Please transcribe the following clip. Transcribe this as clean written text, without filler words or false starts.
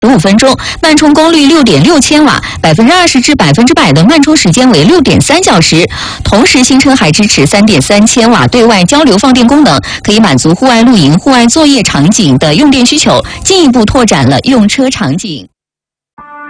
15分钟，慢充功率6.6千瓦，20%至100%的慢充时间为6.3小时。同时，新车还支持3.3千瓦对外交流放电功能，可以满足户外露营、户外作业场景的用电需求，进一步拓展了用车场景。